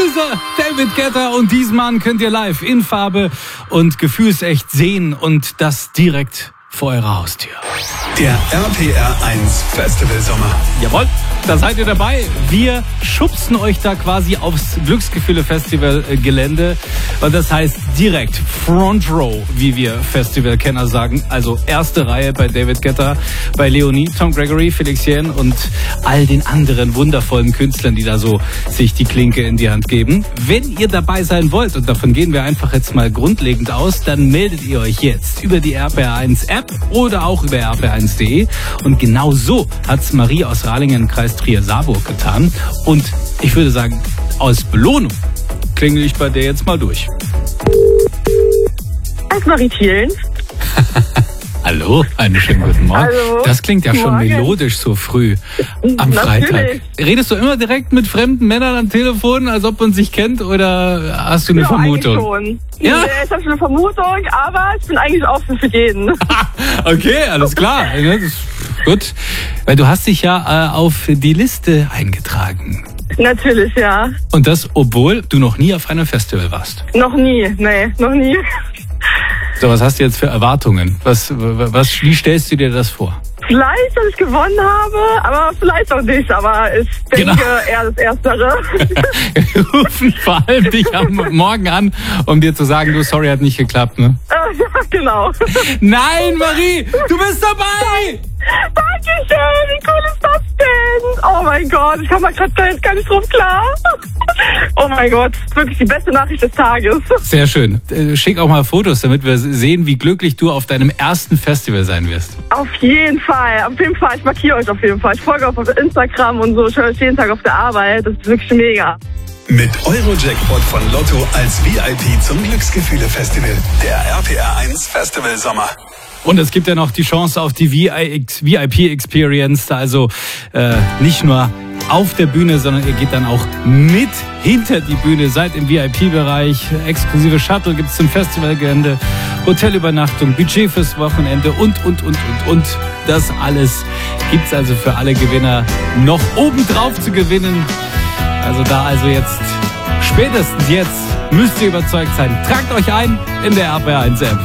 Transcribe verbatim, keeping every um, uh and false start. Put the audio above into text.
ist er, David Guetta. Und diesen Mann könnt ihr live in Farbe und gefühlsecht sehen und das direkt vor eurer Haustür. Der R P R eins Festival Sommer. Jawohl, da seid ihr dabei. Wir schubsen euch da quasi aufs Glücksgefühle-Festival-Gelände. Und das heißt direkt Front Row, wie wir Festivalkenner sagen. Also erste Reihe bei David Guetta, bei Leonie, Tom Gregory, Felix Jähn und all den anderen wundervollen Künstlern, die da so sich die Klinke in die Hand geben. Wenn ihr dabei sein wollt, und davon gehen wir einfach jetzt mal grundlegend aus, dann meldet ihr euch jetzt über die R P R eins App oder auch über r p r eins punkt d e. Und genau so hat's Marie aus Ralingen, Kreis Trier-Saarburg getan. Und ich würde sagen, aus Belohnung klingel ich bei der jetzt mal durch. Als Marie Thielen. Hallo, einen schönen guten Morgen. Hallo. Das klingt ja schon Morgen. melodisch so früh am Natürlich. Freitag. Redest du immer direkt mit fremden Männern am Telefon, als ob man sich kennt, oder hast du eine ja, Vermutung? Schon. Ja? Nee, ich habe schon eine Vermutung, aber ich bin eigentlich offen für jeden. Okay, alles klar. Ja, das ist gut. Weil du hast dich ja äh, auf die Liste eingetragen. Natürlich, ja. Und das, obwohl du noch nie auf einem Festival warst. Noch nie, nee, noch nie. So, was hast du jetzt für Erwartungen? Was, was, wie stellst du dir das vor? Vielleicht, dass ich gewonnen habe, aber vielleicht auch nicht. Aber ich denke Genau. eher das Erstere. Wir rufen vor allem dich am Morgen an, um dir zu sagen, du, sorry, hat nicht geklappt, ne? Äh, ja, genau. Nein, Marie, du bist dabei! Dankeschön, wie cool ist das denn? Oh mein Gott, ich komme mal gerade gar nicht, gar nicht drauf klar. Oh mein Gott, das ist wirklich die beste Nachricht des Tages. Sehr schön. Schick auch mal Fotos, damit wir sehen, wie glücklich du auf deinem ersten Festival sein wirst. Auf jeden Fall, auf jeden Fall. Ich markiere euch auf jeden Fall. Ich folge auch auf Instagram und so. Ich höre euch jeden Tag auf der Arbeit. Das ist wirklich mega. Mit Euro-Jackpot von Lotto als V I P zum Glücksgefühle-Festival. Der R P R eins Festival Sommer. Und es gibt ja noch die Chance auf die V I P-Experience, also äh, nicht nur auf der Bühne, sondern ihr geht dann auch mit hinter die Bühne, seid im V I P-Bereich, exklusive Shuttle gibt's zum Festivalgelände, Hotelübernachtung, Budget fürs Wochenende und, und, und, und, und. Das alles gibt's also für alle Gewinner noch obendrauf zu gewinnen. Also da also jetzt, spätestens jetzt, müsst ihr überzeugt sein. Tragt euch ein in der R P R eins App.